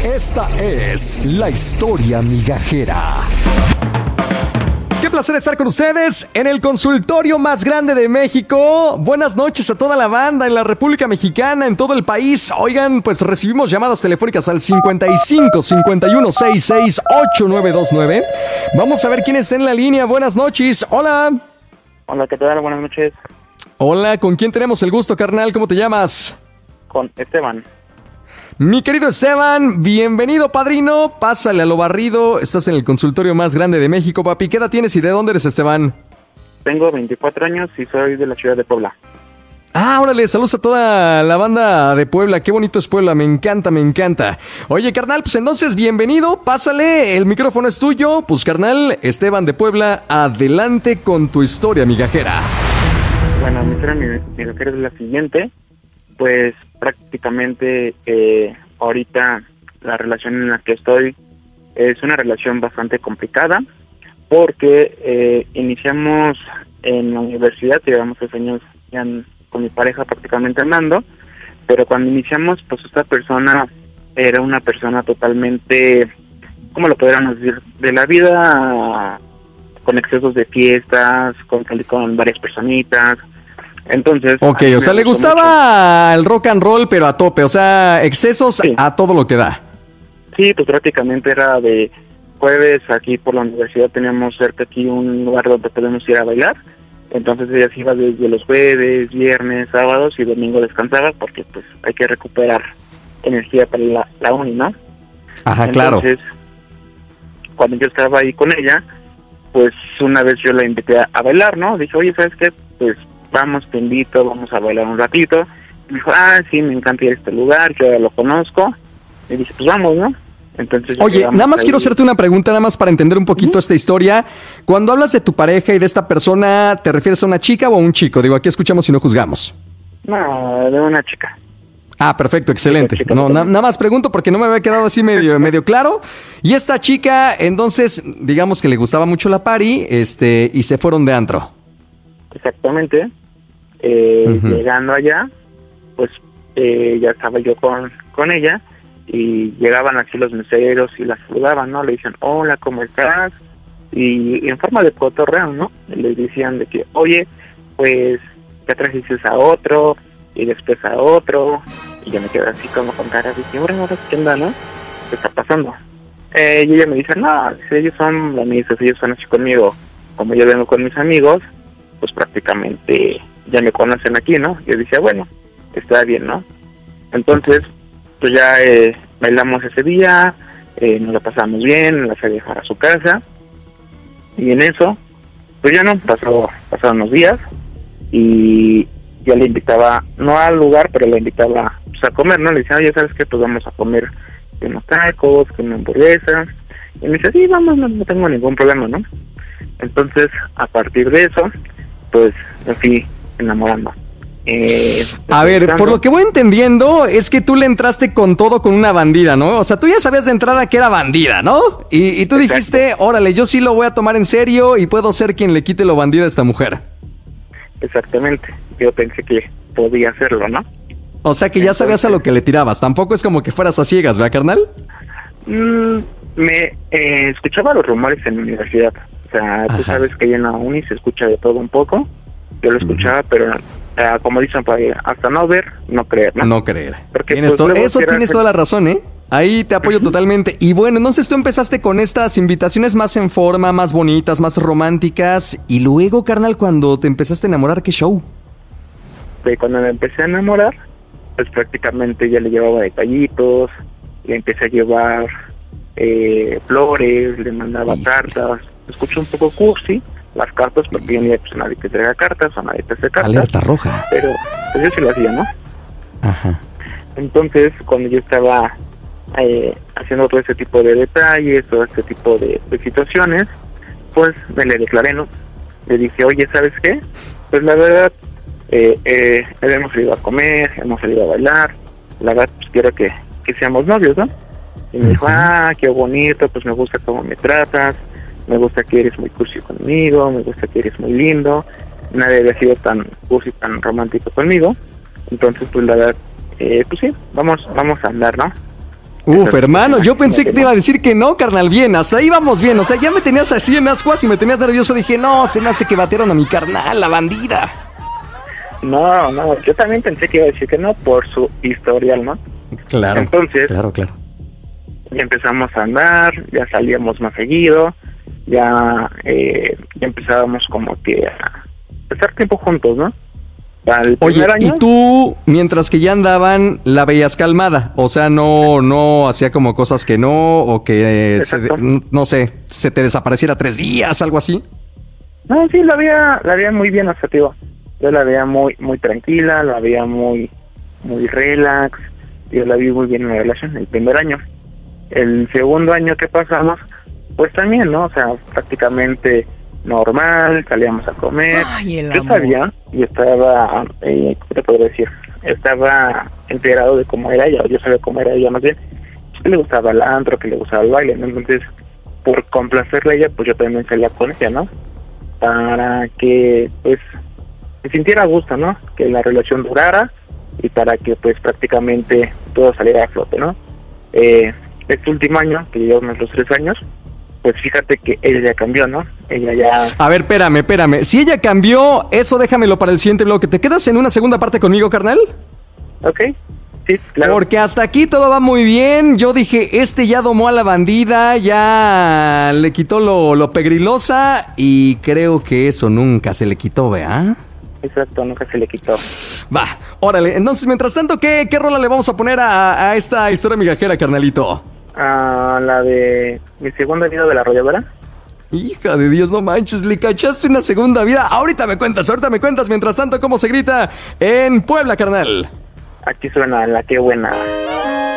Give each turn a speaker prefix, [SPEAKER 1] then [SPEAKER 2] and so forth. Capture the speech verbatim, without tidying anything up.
[SPEAKER 1] Esta es la historia migajera. Qué placer estar con ustedes en el consultorio más grande de México. Buenas noches a toda la banda en la República Mexicana, en todo el país. Oigan, pues recibimos llamadas telefónicas al cincuenta y cinco, cincuenta y uno, sesenta y seis, ochenta y nueve veintinueve. Vamos a ver quién está en la línea. Buenas noches. Hola.
[SPEAKER 2] Hola, ¿qué tal? Buenas noches.
[SPEAKER 1] Hola, ¿con quién tenemos el gusto, carnal? ¿Cómo te llamas?
[SPEAKER 2] Con Esteban.
[SPEAKER 1] Mi querido Esteban, bienvenido, padrino. Pásale a lo barrido. Estás en el consultorio más grande de México, papi. ¿Qué edad tienes y de dónde eres, Esteban?
[SPEAKER 2] Tengo veinticuatro años y soy de la ciudad de Puebla.
[SPEAKER 1] Ah, órale, saludos a toda la banda de Puebla. Qué bonito es Puebla, me encanta, me encanta. Oye, carnal, pues entonces, bienvenido. Pásale, el micrófono es tuyo. Pues, carnal, Esteban de Puebla, adelante con tu historia migajera.
[SPEAKER 2] Bueno, mi historia migajera es la siguiente. Pues prácticamente eh, ahorita la relación en la que estoy es una relación bastante complicada porque eh, iniciamos en la universidad, llevamos tres años ya en, con mi pareja prácticamente andando, pero cuando iniciamos pues esta persona era una persona totalmente, ¿cómo lo podríamos decir? De la vida con excesos de fiestas, con, con varias personitas. Entonces,
[SPEAKER 1] ok, o sea, le gustaba mucho el rock and roll, pero a tope, o sea, excesos sí. A todo lo que da.
[SPEAKER 2] Sí, pues prácticamente era de jueves, aquí por la universidad teníamos cerca aquí un lugar donde podemos ir a bailar, entonces ella se iba desde los jueves, viernes, sábados y domingo descansaba, porque pues hay que recuperar energía para la, la uni, ¿no?
[SPEAKER 1] Ajá,
[SPEAKER 2] entonces,
[SPEAKER 1] claro.
[SPEAKER 2] Entonces, cuando yo estaba ahí con ella, pues una vez yo la invité a, a bailar, ¿no? Dije, oye, ¿sabes qué? Pues vamos, te invito, vamos a bailar un ratito. Y me dijo, ah, sí, me encanta ir a este lugar, yo ya lo conozco. Y dije, pues vamos, ¿no? Entonces,
[SPEAKER 1] oye, nada más ahí. Quiero hacerte una pregunta, nada más para entender un poquito uh-huh. esta historia. Cuando hablas de tu pareja y de esta persona, ¿te refieres a una chica o a un chico? Digo, aquí escuchamos y no juzgamos.
[SPEAKER 2] No, de una chica.
[SPEAKER 1] Ah, perfecto, excelente. Chica, no, na- nada más pregunto porque no me había quedado así medio, medio claro. Y esta chica, entonces, digamos que le gustaba mucho la party, este, y se fueron de antro.
[SPEAKER 2] Exactamente. Eh, uh-huh. Llegando allá, pues eh, ya estaba yo con, con ella y llegaban así los meseros y la saludaban, ¿no? Le dicen, hola, ¿cómo estás? Y, y en forma de cotorreo, ¿no? Le decían de que, oye, pues ya trajiste a otro y después a otro, y yo me quedé así como con cara de que, ahora, ¿qué onda, no? ¿Qué está pasando? Eh, y ella me dice, no, ellos son la misma, ellos son así conmigo, como yo vengo con mis amigos, pues prácticamente ya me conocen aquí, ¿no? Yo decía, bueno, está bien, ¿no? Entonces, pues ya eh, bailamos ese día, eh, nos la pasamos bien, la fui a dejar a su casa, y en eso, pues ya no, pasó, pasaron unos días, y ya le invitaba, no al lugar, pero le invitaba pues, a comer, ¿no? Le decía, oye, ¿sabes qué? Pues vamos a comer unos tacos, con una hamburguesa, y me dice, sí, vamos, no, no tengo ningún problema, ¿no? Entonces, a partir de eso, pues me fui enamorando. Eh,
[SPEAKER 1] a ver, pensando. Por lo que voy entendiendo es que tú le entraste con todo con una bandida, ¿no? O sea, tú ya sabías de entrada que era bandida, ¿no? Y, y tú Exacto. dijiste, órale, yo sí lo voy a tomar en serio y puedo ser quien le quite lo bandida a esta mujer.
[SPEAKER 2] Exactamente, yo pensé que podía hacerlo, ¿no?
[SPEAKER 1] O sea que ya Entonces, sabías a lo que le tirabas, tampoco es como que fueras a ciegas, ¿verdad, carnal?
[SPEAKER 2] Mmm, me eh, escuchaba los rumores en la universidad. O sea, Ajá. tú sabes que ahí en la uni se escucha de todo un poco. Yo lo escuchaba, uh-huh. pero uh, como dicen por ahí, hasta no ver, no creer, ¿no?
[SPEAKER 1] No creer.
[SPEAKER 2] Porque,
[SPEAKER 1] tienes
[SPEAKER 2] pues,
[SPEAKER 1] to- eso tienes hacer... toda la razón, ¿eh? Ahí te apoyo uh-huh. totalmente. Y bueno, entonces tú empezaste con estas invitaciones más en forma, más bonitas, más románticas. Y luego, carnal, cuando te empezaste a enamorar, ¿qué show?
[SPEAKER 2] Sí, cuando me empecé a enamorar, pues prácticamente ya le llevaba detallitos, le empecé a llevar eh, flores, le mandaba sí. cartas. Escuché un poco cursi las cartas porque yo ni hay nadie que traiga cartas o nadie que hace cartas.
[SPEAKER 1] Alerta roja.
[SPEAKER 2] Pero pues yo sí lo hacía, ¿no?
[SPEAKER 1] Ajá.
[SPEAKER 2] Entonces, cuando yo estaba eh, haciendo todo ese tipo de detalles, todo este tipo de, de situaciones, pues me le declaré, ¿no? Le dije, oye, ¿sabes qué? Pues la verdad, eh, eh, hemos salido a comer, hemos salido a bailar, la verdad, pues quiero que, que seamos novios, ¿no? Y me uh-huh. dijo, ah, qué bonito, pues me gusta cómo me tratas, me gusta que eres muy cursi conmigo, me gusta que eres muy lindo, nadie había sido tan cursi, tan romántico conmigo, entonces pues la verdad, eh, pues sí, vamos vamos a andar, ¿no?
[SPEAKER 1] Uf, hermano, yo pensé que te iba a decir que no, carnal, bien, hasta ahí vamos bien, o sea, ya me tenías así en ascuas y me tenías nervioso, dije, no, se me hace que batearon a mi carnal, la bandida.
[SPEAKER 2] No, no, yo también pensé que iba a decir que no por su historial, ¿no?
[SPEAKER 1] Claro,
[SPEAKER 2] entonces,
[SPEAKER 1] claro, claro.
[SPEAKER 2] Ya empezamos a andar, ya salíamos más seguido, ya, eh, ya empezábamos como que a estar tiempo juntos, ¿no?
[SPEAKER 1] Oye,
[SPEAKER 2] año,
[SPEAKER 1] y tú, mientras que ya andaban, la veías calmada, o sea, no no hacía como cosas que no, o que, se, no sé, se te desapareciera tres días, algo así.
[SPEAKER 2] No, sí, la veía, la veía muy bien, asertiva. Yo la veía muy muy tranquila, la veía muy muy relax, yo la vi muy bien en la relación, el primer año. El segundo año que pasamos, pues también, ¿no? O sea, prácticamente normal, salíamos a comer.
[SPEAKER 3] Ay, el
[SPEAKER 2] yo
[SPEAKER 3] amor.
[SPEAKER 2] sabía y estaba, eh, ¿qué te podría decir? Estaba enterado de cómo era ella, yo sabía cómo era ella más bien, que le gustaba el antro, que le gustaba el baile, ¿no? Entonces, por complacerle a ella, pues yo también salía con ella, ¿no? Para que, pues, se sintiera a gusto, ¿no? Que la relación durara y para que, pues, prácticamente todo saliera a flote, ¿no? Eh, este último año, que llevamos los tres años, pues fíjate que ella ya cambió, ¿no? Ella ya...
[SPEAKER 1] A ver, espérame, espérame. Si ella cambió, eso déjamelo para el siguiente bloque. ¿Te quedas en una segunda parte conmigo, carnal?
[SPEAKER 2] Ok, sí, claro.
[SPEAKER 1] Porque hasta aquí todo va muy bien. Yo dije, este ya domó a la bandida, ya le quitó lo, lo pegrilosa y creo que eso nunca se le quitó, ¿verdad?
[SPEAKER 2] Exacto, nunca se le quitó.
[SPEAKER 1] Va, órale. Entonces, mientras tanto, ¿qué, qué rola le vamos a poner a, a esta historia migajera, carnalito?
[SPEAKER 2] Ah, la de mi segunda vida de la arrolladora.
[SPEAKER 1] Hija de Dios, no manches, le cachaste una segunda vida. Ahorita me cuentas, ahorita me cuentas. Mientras tanto, ¿cómo se grita en Puebla, carnal?
[SPEAKER 2] Aquí suena la que buena.